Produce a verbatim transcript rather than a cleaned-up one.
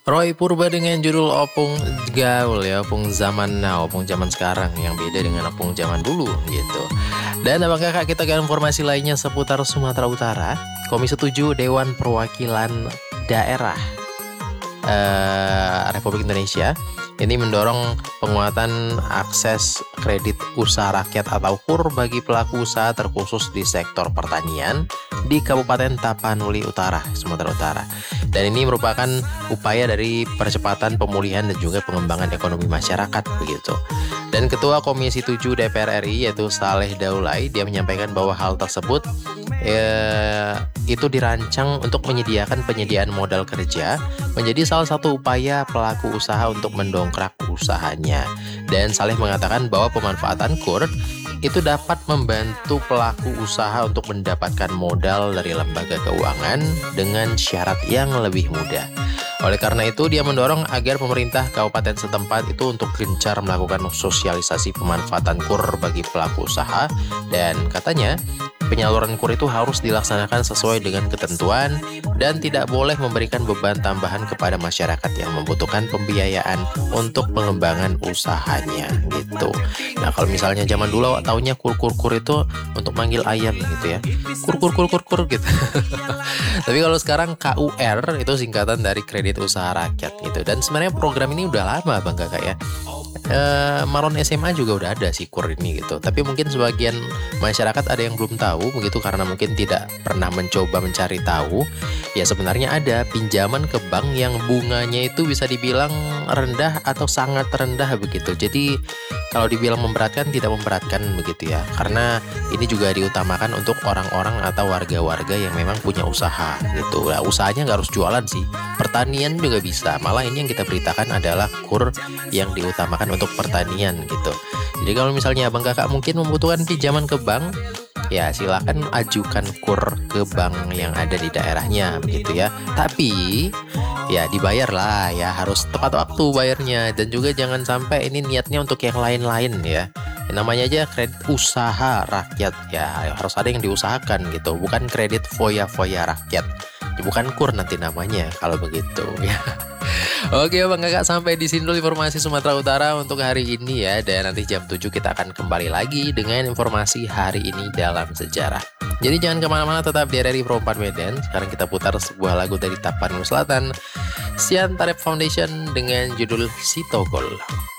Roy Purba dengan judul Opung Gaul ya, Opung zaman now, Opung zaman sekarang yang beda dengan Opung zaman dulu gitu. Dan apakah Kak, kita ke informasi lainnya seputar Sumatera Utara? Komisi tujuh Dewan Perwakilan Daerah eh, Republik Indonesia ini mendorong penguatan akses kredit usaha rakyat atau K U R bagi pelaku usaha terkhusus di sektor pertanian di Kabupaten Tapanuli Utara, Sumatera Utara. Dan ini merupakan upaya dari percepatan pemulihan dan juga pengembangan ekonomi masyarakat begitu. Dan Ketua Komisi tujuh D P R R I yaitu Saleh Daulay, dia menyampaikan bahwa hal tersebut eh, itu dirancang untuk menyediakan penyediaan modal kerja menjadi salah satu upaya pelaku usaha untuk mendongkrak usahanya. Dan Saleh mengatakan bahwa pemanfaatan K U R itu dapat membantu pelaku usaha untuk mendapatkan modal dari lembaga keuangan dengan syarat yang lebih mudah. Oleh karena itu, dia mendorong agar pemerintah kabupaten setempat itu untuk gencar melakukan sosialisasi pemanfaatan K U R bagi pelaku usaha, dan katanya penyaluran K U R itu harus dilaksanakan sesuai dengan ketentuan dan tidak boleh memberikan beban tambahan kepada masyarakat yang membutuhkan pembiayaan untuk pengembangan usahanya gitu. Nah, kalau misalnya zaman dulu taunya kur-kur-kur itu untuk manggil ayam gitu ya. Kur-kur-kur-kur-kur gitu. Tapi kalau sekarang K U R itu singkatan dari kredit usaha rakyat gitu. Dan sebenarnya program ini udah lama Bang Kakak ya. E, Maron S M A juga udah ada sih K U R ini gitu. Tapi mungkin sebagian masyarakat ada yang belum tahu begitu karena mungkin tidak pernah mencoba mencari tahu. Ya sebenarnya ada pinjaman ke bank yang bunganya itu bisa dibilang rendah atau sangat rendah begitu. Jadi kalau dibilang memberatkan, tidak memberatkan begitu ya. Karena ini juga diutamakan untuk orang-orang atau warga-warga yang memang punya usaha gitu. Nah, usahanya nggak harus jualan sih. Pertanian juga bisa. Malah ini yang kita beritakan adalah K U R yang diutamakan untuk pertanian gitu. Jadi kalau misalnya Abang Kakak mungkin membutuhkan pinjaman ke bank, ya silakan ajukan K U R ke bank yang ada di daerahnya begitu ya. Tapi ya dibayarlah ya, harus tepat waktu bayarnya, dan juga jangan sampai ini niatnya untuk yang lain-lain ya. Yang namanya aja kredit usaha rakyat ya, harus ada yang diusahakan gitu, bukan kredit foya-foya rakyat. Ya, bukan K U R nanti namanya kalau begitu ya. Oke Bang Kakak, sampai di sini dulu informasi Sumatera Utara untuk hari ini ya. Dan nanti jam tujuh kita akan kembali lagi dengan informasi hari ini dalam sejarah. Jadi jangan kemana-mana, tetap di R R I Pro empat Medan. Sekarang kita putar sebuah lagu dari Tapanuli Selatan, Sian Tarep Foundation dengan judul Sitogol.